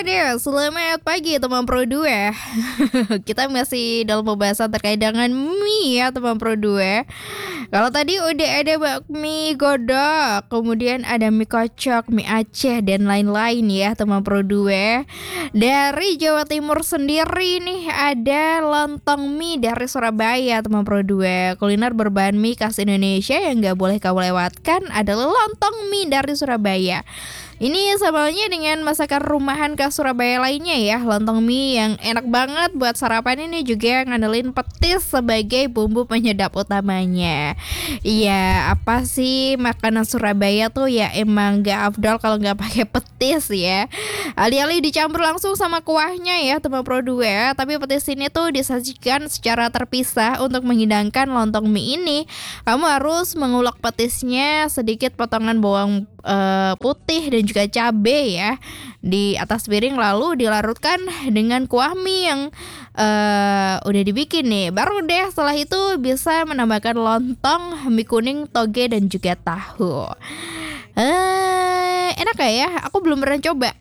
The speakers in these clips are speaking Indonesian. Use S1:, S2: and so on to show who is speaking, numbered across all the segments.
S1: deh, selamat pagi teman Pro 2. Kita masih dalam pembahasan terkait dengan mie ya teman Pro 2. Kalau tadi udah ada bakmi godok, kemudian ada mie kocok, mie Aceh dan lain-lain ya teman Pro 2. Dari Jawa Timur sendiri nih ada lontong mie dari Surabaya teman Pro 2. Kuliner berbahan mie khas Indonesia yang gak boleh kamu lewatkan adalah lontong mie dari Surabaya. Ini sambalnya dengan masakan rumahan khas Surabaya lainnya ya. Lontong mie yang enak banget buat sarapan ini juga ngandelin petis sebagai bumbu penyedap utamanya. Iya, apa sih makanan Surabaya tuh ya emang gak afdol kalau gak pakai petis ya. Alih-alih dicampur langsung sama kuahnya ya teman Pro 2. Tapi petis ini tuh disajikan secara terpisah untuk menghidangkan lontong mie ini. Kamu harus mengulek petisnya, sedikit potongan bawang putih dan juga cabai ya di atas piring, lalu dilarutkan dengan kuah mie yang udah dibikin nih. Baru deh setelah itu bisa menambahkan lontong, mie kuning, toge dan juga tahu. Enak gak ya? Aku belum pernah coba.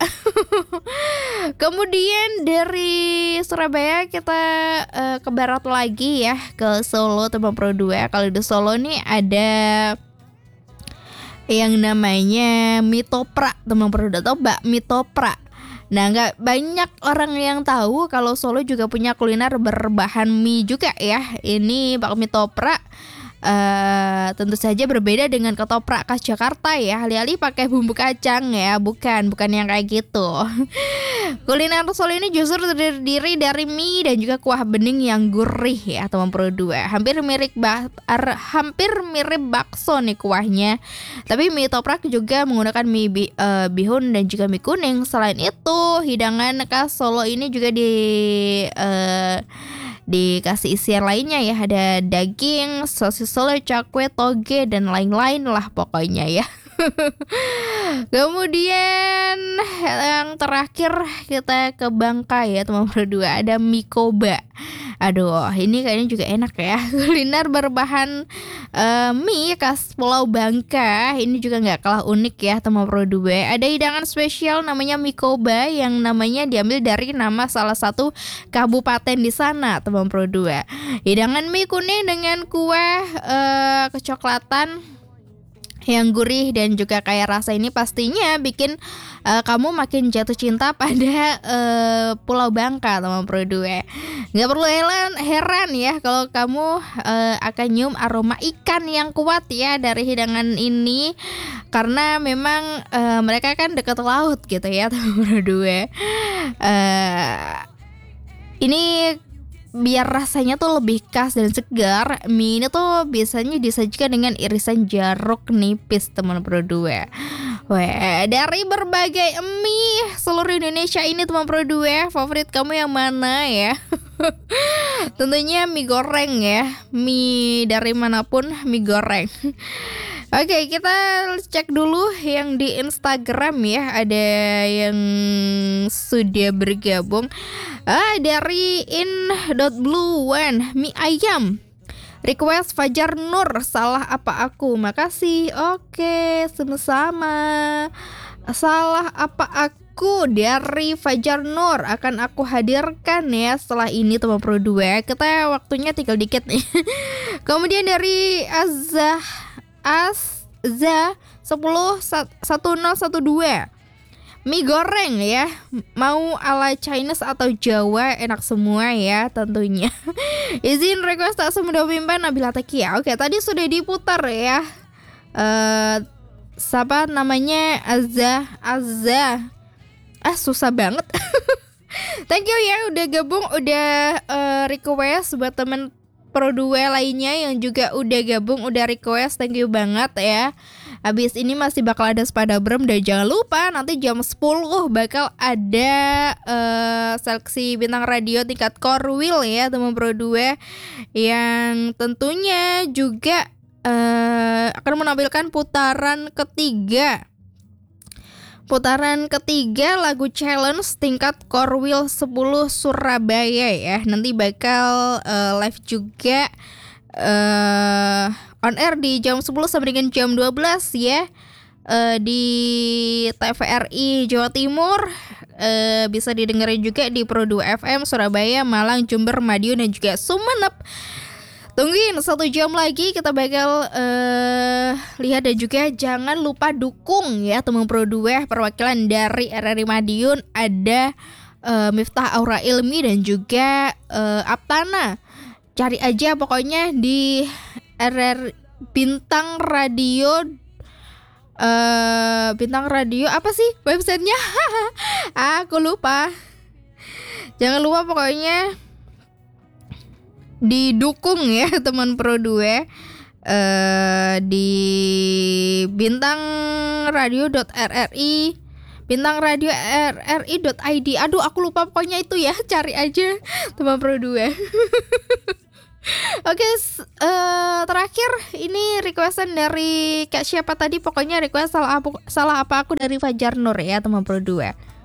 S1: Kemudian dari Surabaya kita ke barat lagi ya, ke Solo teman Pro 2. Kalau di Solo nih ada yang namanya mie toprak teman Pro 2, atau bakmi toprak. Nah, nggak banyak orang yang tahu kalau Solo juga punya kuliner berbahan mie juga ya. Ini bakmi toprak. Tentu saja berbeda dengan ketoprak khas Jakarta ya. Alih-alih pakai bumbu kacang ya, bukan yang kayak gitu. Kuliner Solo ini justru terdiri dari mie dan juga kuah bening yang gurih ya teman Pro 2. Hampir mirip bakso nih kuahnya. Tapi mie toprak juga menggunakan mie bihun dan juga mie kuning. Selain itu, hidangan khas Solo ini juga dikasih isian lainnya ya, ada daging, sosis Solo, cakwe, toge dan lain-lain lah pokoknya ya. Kemudian yang terakhir kita ke Bangka ya teman Pro 2, ada mie koba. Aduh, ini kayaknya juga enak ya. Kuliner berbahan mie khas Pulau Bangka. Ini juga gak kalah unik ya teman Pro 2. Ada hidangan spesial namanya mie koba yang namanya diambil dari nama salah satu kabupaten di sana teman Pro 2. Hidangan mie kuning dengan kuah kecoklatan yang gurih dan juga kaya rasa ini pastinya bikin kamu makin jatuh cinta pada Pulau Bangka teman Pro 2. Gak perlu heran ya kalau kamu akan nyium aroma ikan yang kuat ya dari hidangan ini, karena memang mereka kan dekat laut gitu ya teman Pro 2. Ini biar rasanya tuh lebih khas dan segar, mie ini tuh biasanya disajikan dengan irisan jeruk nipis teman Pro 2. Wah, dari berbagai mie seluruh Indonesia ini teman Pro 2, favorit kamu yang mana ya? Tentunya mie goreng ya, mie dari manapun mie goreng. Oke, kita cek dulu yang di Instagram ya. Ada yang sudah bergabung. Dari in.blue1, mie ayam. Request Fajar Nur, salah apa aku? Makasih. Oke, sama-sama. Salah apa aku dari Fajar Nur akan aku hadirkan ya setelah ini teman Pro 2. Kita waktunya tinggal dikit nih. Kemudian dari Azza 101012, mie goreng ya, mau ala Chinese atau Jawa enak semua ya tentunya. Izin request tak semudah pimpan Nabila Tekia. Oke, tadi sudah diputar ya. Siapa namanya? Azza. Susah banget. Thank you ya udah gabung, udah request. Buat temen Pro 2 lainnya yang juga udah gabung, udah request, thank you banget ya. Habis ini masih bakal ada Spadabrem, dan jangan lupa nanti jam 10 bakal ada seleksi bintang radio tingkat Korwil ya teman Pro 2, yang tentunya juga akan menampilkan putaran ketiga lagu challenge tingkat Korwil 10 Surabaya ya. Nanti bakal live juga on air di jam 10 sampai dengan jam 12 ya, di TVRI Jawa Timur. bisa didengerin juga di Pro 2 FM Surabaya, Malang, Jember, Madiun dan juga Sumenep. Tungguin 1 jam lagi kita bakal lihat, dan juga jangan lupa dukung ya teman Pro 2 perwakilan dari RRI Madiun, ada Miftah Aura Ilmi dan juga Aptana. Cari aja pokoknya di RR Bintang Radio, Bintang Radio apa sih websitenya? Aku lupa. Jangan lupa pokoknya didukung ya teman Pro 2 di bintangradio.rri, bintangradio.rri.id. Aduh, aku lupa pokoknya itu ya, cari aja teman Pro 2. Oke, terakhir ini requestan dari Kak siapa tadi, pokoknya request salah apa aku dari Fajar Nur ya teman Pro 2.